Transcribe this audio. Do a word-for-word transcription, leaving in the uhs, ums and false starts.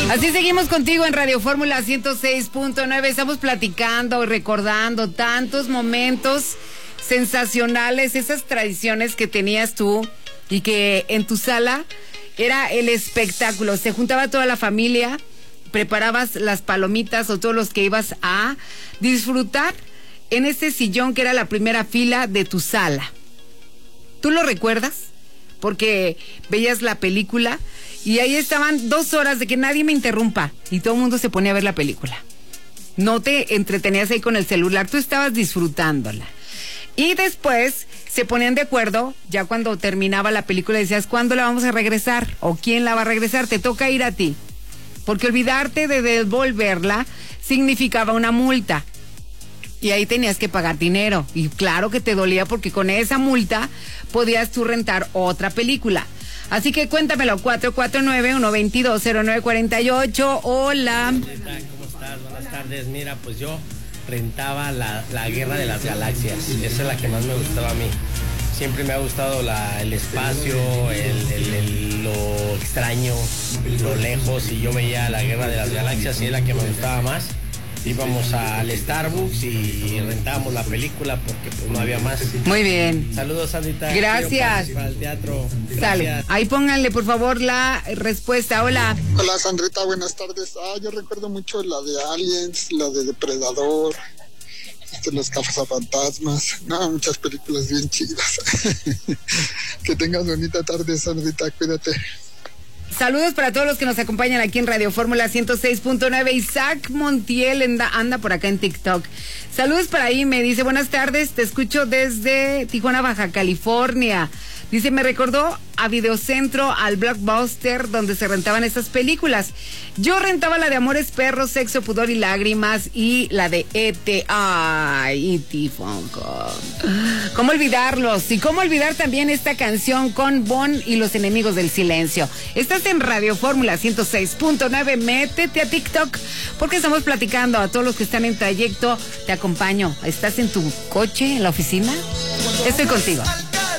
Así seguimos contigo en Radio Fórmula ciento seis punto nueve. Estamos platicando y recordando tantos momentos sensacionales, esas tradiciones que tenías tú y que en tu sala era el espectáculo. Se juntaba toda la familia, preparabas las palomitas o todos los que ibas a disfrutar en ese sillón que era la primera fila de tu sala. ¿Tú lo recuerdas? Porque veías la película y ahí estaban dos horas de que nadie me interrumpa y todo el mundo se ponía a ver la película. No te entretenías ahí con el celular, tú estabas disfrutándola. Y después se ponían de acuerdo, ya cuando terminaba la película decías, ¿cuándo la vamos a regresar? ¿O quién la va a regresar? Te toca ir a ti. Porque olvidarte de devolverla significaba una multa. Y ahí tenías que pagar dinero. Y claro que te dolía porque con esa multa podías tú rentar otra película. Así que cuéntamelo, cuatro cuatro nueve, uno dos dos, cero nueve cuatro ocho. Hola. ¿Cómo estás? Buenas tardes. Mira, pues yo rentaba la, la Guerra de las Galaxias. Esa es la que más me gustaba a mí. Siempre me ha gustado la, el espacio, el, el, el, lo extraño, lo lejos. Y yo veía la Guerra de las Galaxias y es la que me gustaba más. Íbamos al Starbucks y rentábamos la película porque pues no había más. Muy bien. Saludos, Sandrita. Gracias. Para el teatro. Sale. Ahí pónganle, por favor, la respuesta. Hola. Hola, Sandrita, buenas tardes. Ah, yo recuerdo mucho la de Aliens, la de Depredador, este, los cazafantasmas. No, muchas películas bien chidas. Que tengas bonita tarde, Sandrita. Cuídate. Saludos para todos los que nos acompañan aquí en Radio Fórmula ciento seis punto nueve. Isaac Montiel anda, anda por acá en TikTok. Saludos para ahí, me dice, buenas tardes, te escucho desde Tijuana, Baja California. Dice, me recordó a Videocentro, al Blockbuster, donde se rentaban estas películas. Yo rentaba la de Amores Perros, Sexo, Pudor y Lágrimas y la de E T Ay, E T Funko. ¿Cómo olvidarlos? Y cómo olvidar también esta canción con Bon y los Enemigos del Silencio. Estás en Radio Fórmula ciento seis punto nueve. Métete a TikTok porque estamos platicando a todos los que están en trayecto. Te acompaño. ¿Estás en tu coche, en la oficina? Estoy contigo.